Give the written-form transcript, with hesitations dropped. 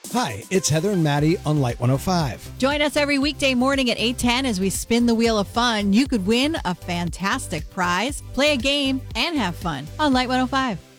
Hi, it's Heather and Maddie on Light 105. Join us every weekday morning at 8:10 as we spin the wheel of fun. You could win a fantastic prize, play a game, and have fun on Light 105.